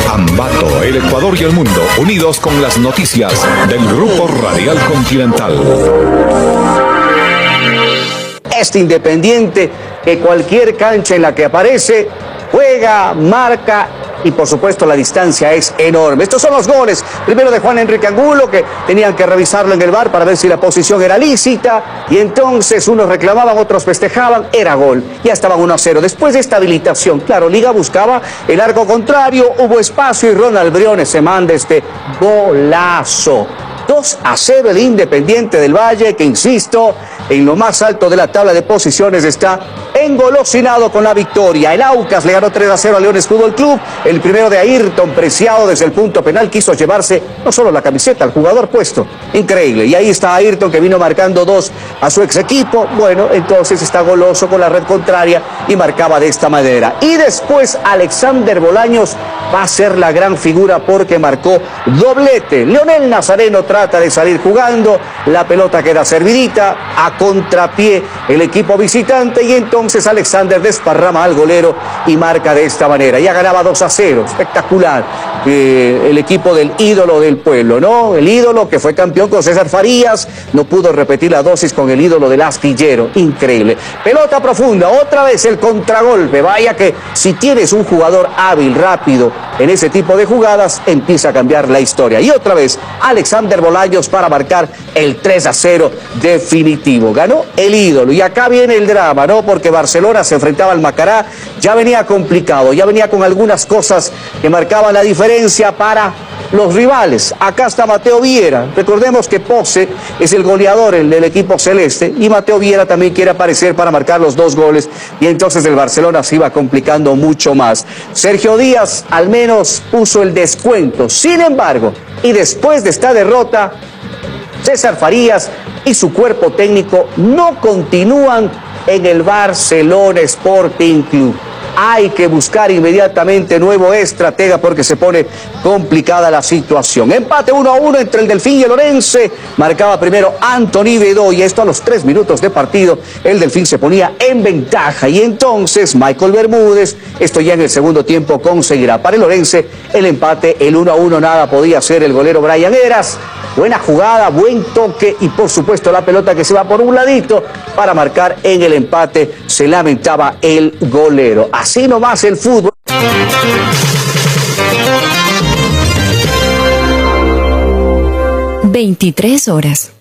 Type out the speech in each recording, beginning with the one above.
Ambato, el Ecuador y el mundo, unidos con las noticias del Grupo Radial Continental. Este Independiente, que cualquier cancha en la que aparece, juega, marca y por supuesto la distancia es enorme. Estos son los goles. Primero de Juan Enrique Angulo, que tenían que revisarlo en el VAR para ver si la posición era lícita. Y entonces unos reclamaban, otros festejaban. Era gol. Ya estaban 1-0. Después de esta habilitación, claro, Liga buscaba el arco contrario. Hubo espacio y Ronald Briones se manda este golazo. 2-0 el Independiente del Valle, que insisto, en lo más alto de la tabla de posiciones está engolosinado con la victoria. El Aucas le ganó 3-0 a Leones Fútbol Club. El primero de Ayrton Preciado desde el punto penal quiso llevarse no solo la camiseta, al jugador puesto. Increíble. Y ahí está Ayrton, que vino marcando 2 a su ex equipo. Bueno, entonces está goloso con la red contraria y marcaba de esta manera. Y después Alexander Bolaños va a ser la gran figura porque marcó doblete. Leonel Nazareno trata de salir jugando, la pelota queda servidita, a contrapié el equipo visitante y entonces Alexander desparrama al golero y marca de esta manera. Ya ganaba 2-0, espectacular. El equipo del ídolo del pueblo, ¿no? El ídolo que fue campeón con César Farías, no pudo repetir la dosis con el ídolo del astillero. Increíble. Pelota profunda, otra vez el contragolpe. Vaya que si tienes un jugador hábil, rápido en ese tipo de jugadas, empieza a cambiar la historia. Y otra vez Alexander Bolaños para marcar el 3-0 definitivo. Ganó el ídolo. Y acá viene el drama, ¿no? Porque Barcelona se enfrentaba al Macará, ya venía complicado, ya venía con algunas cosas que marcaban la diferencia para los rivales. Acá está Mateo Viera. Recordemos que Pose es el goleador del equipo celeste y Mateo Viera también quiere aparecer para marcar los 2 goles y entonces el Barcelona se iba complicando mucho más. Sergio Díaz al menos puso el descuento. Sin embargo, y después de esta derrota, César Farías y su cuerpo técnico no continúan en el Barcelona Sporting Club. Hay que buscar inmediatamente nuevo estratega porque se pone complicada la situación. Empate 1-1 entre el Delfín y el Orense. Marcaba primero Anthony Bedoya. Esto a los 3 minutos de partido. El Delfín se ponía en ventaja. Y entonces Michael Bermúdez, esto ya en el segundo tiempo, conseguirá para el Orense el empate. El 1-1 nada podía hacer el golero Brian Heras. Buena jugada, buen toque y por supuesto la pelota que se va por un ladito para marcar en el empate. Se lamentaba el golero. Así nomás el fútbol.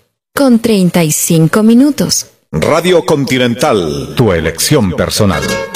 23:35. Radio Continental, tu elección personal.